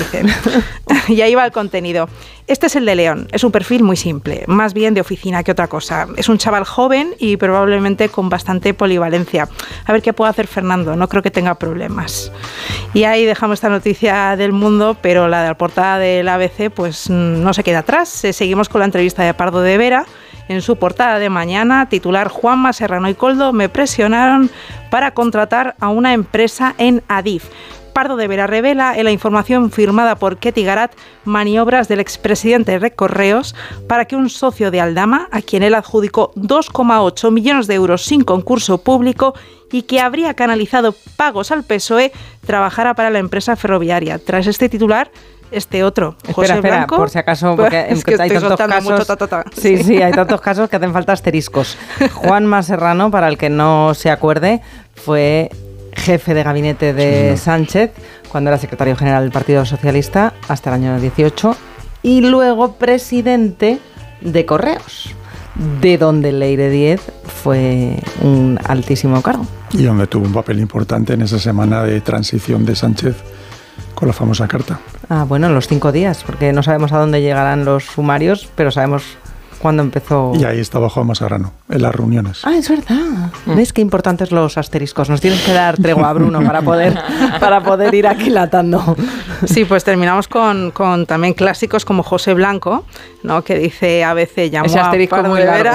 dicen. Y ahí va el contenido. Este es el de León. Es un perfil muy simple, más bien de oficina que otra cosa. Es un chaval joven y probablemente con bastante polivalencia. A ver qué puede hacer Fernando, no creo que tenga problemas. Y ahí dejamos esta noticia del Mundo, pero la de la portada del ABC pues no se queda atrás. Seguimos con la entrevista de Pardo de Vera. En su portada de mañana, titular: Juanma, Serrano y Koldo me presionaron para contratar a una empresa en Adif. Pardo de Vera revela en la información firmada por Ketty Garat maniobras del expresidente de Correos para que un socio de Aldama, a quien él adjudicó 2,8 millones de euros sin concurso público y que habría canalizado pagos al PSOE, trabajara para la empresa ferroviaria. Tras este titular, este otro, José Blanco, por si acaso, porque es que hay tantos casos. Mucho, Sí, hay tantos casos que hacen falta asteriscos. Juanma Serrano, para el que no se acuerde, fue jefe de gabinete de Sánchez cuando era secretario general del Partido Socialista hasta el año 18 y luego presidente de Correos, de donde Leire Díez fue un altísimo cargo. Y donde tuvo un papel importante en esa semana de transición de Sánchez con la famosa carta. Ah, bueno, en los 5 días, porque no sabemos a dónde llegarán los sumarios, pero sabemos cuándo empezó. Y ahí estaba Juanma Serrano, en las reuniones. Ah, es verdad. ¿Ves qué importantes los asteriscos? Nos tienes que dar tregua, Bruno, para poder ir aquilatando. Sí, pues terminamos con también clásicos como José Blanco, ¿no? Que dice ABC llamó ese asterisco a Pardo muy de Vera.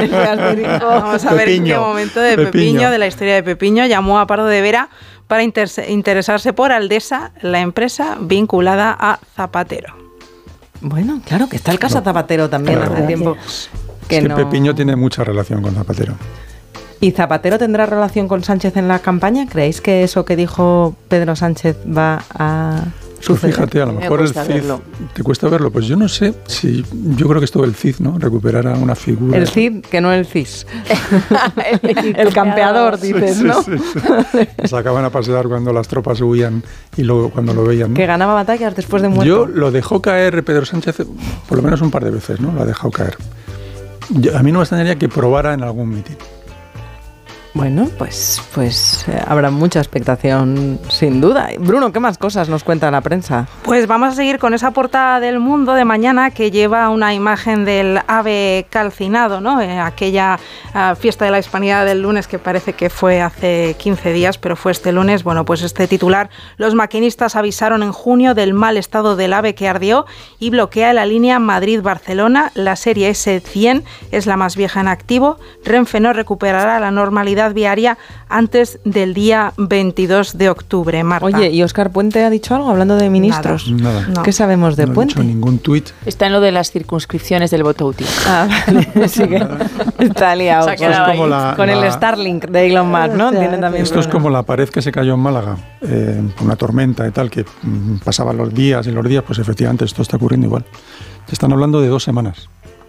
Vamos a ver en qué momento de Pepiño, de la historia de Pepiño, llamó a Pardo de Vera para interesarse por Aldesa, la empresa vinculada a Zapatero. Bueno, claro, que está el caso Zapatero también hace tiempo. Es que Pepiño tiene mucha relación con Zapatero. ¿Y Zapatero tendrá relación con Sánchez en la campaña? ¿Creéis que eso que dijo Pedro Sánchez va a suceder? Fíjate, a lo mejor el CID... ¿Te cuesta verlo? Pues yo no sé si... Yo creo que es todo el CID, ¿no? Recuperar a una figura... El CID, que no el CIS. el campeador, dices, ¿no? Sí. Sacaban a pasear cuando las tropas huían y luego cuando lo veían, ¿no? Que ganaba batallas después de muerto. Yo lo dejó caer Pedro Sánchez por lo menos un par de veces, ¿no? Lo ha dejado caer. A mí no me extrañaría que probara en algún mitin. Bueno, pues habrá mucha expectación, sin duda. Bruno, ¿qué más cosas nos cuenta la prensa? Pues vamos a seguir con esa portada del Mundo de mañana que lleva una imagen del ave calcinado, ¿no? Aquella fiesta de la Hispanidad del lunes que parece que fue hace 15 días, pero fue este lunes. Bueno, pues este titular: los maquinistas avisaron en junio del mal estado del ave que ardió y bloquea la línea Madrid-Barcelona. La serie S100 es la más vieja en activo. Renfe no recuperará la normalidad viaria antes del día 22 de octubre. Marta. Oye, ¿y Óscar Puente ha dicho algo hablando de ministros? Nada. No. ¿Qué sabemos de Puente? No ha hecho ningún tuit. Está en lo de las circunscripciones del voto útil. Ah, vale. Sí que está liado. Esto es como con el Starlink de Elon Musk, ¿no? Tiene también esto es como la pared que se cayó en Málaga, por una tormenta y tal, que pasaban los días y los días, pues efectivamente esto está ocurriendo igual. Están hablando de 2 semanas.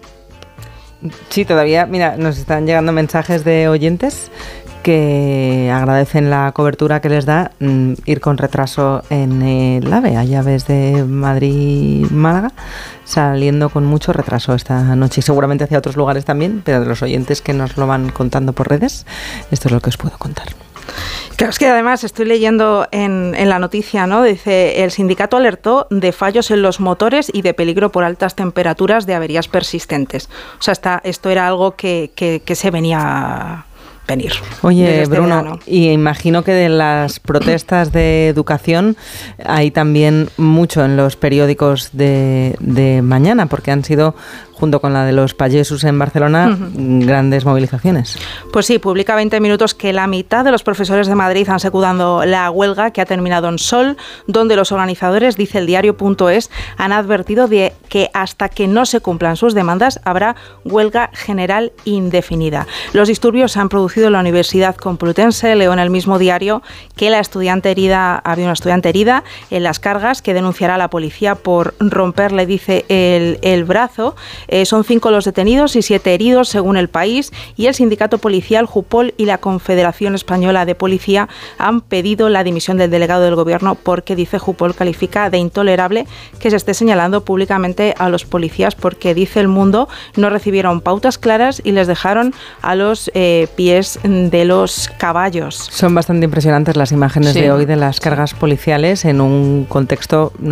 Sí, todavía, mira, nos están llegando mensajes de oyentes que agradecen la cobertura que les da ir con retraso en el AVE, a llaves de Madrid-Málaga, saliendo con mucho retraso esta noche y seguramente hacia otros lugares también, pero de los oyentes que nos lo van contando por redes, esto es lo que os puedo contar. Claro, es que además estoy leyendo en la noticia, ¿no? Dice: el sindicato alertó de fallos en los motores y de peligro por altas temperaturas de averías persistentes. O sea, esto era algo que se venía venir. Oye, Bruno, y imagino que de las protestas de educación hay también mucho en los periódicos de mañana, porque han sido, junto con la de los payesos en Barcelona, grandes movilizaciones. Pues sí, publica 20 minutos que la mitad de los profesores de Madrid han secundado la huelga que ha terminado en Sol, donde los organizadores, dice el diario.es, han advertido de que hasta que no se cumplan sus demandas habrá huelga general indefinida. Los disturbios se han producido en la Universidad Complutense. Leo en el mismo diario que había una estudiante herida en las cargas que denunciará a la policía por romperle, dice, el brazo. Son 5 los detenidos y 7 heridos, según El País, y el sindicato policial Jupol y la Confederación Española de Policía han pedido la dimisión del delegado del Gobierno porque, dice, Jupol califica de intolerable que se esté señalando públicamente a los policías porque, dice El Mundo, no recibieron pautas claras y les dejaron a los pies de los caballos. Son bastante impresionantes las imágenes de hoy de las cargas policiales en un contexto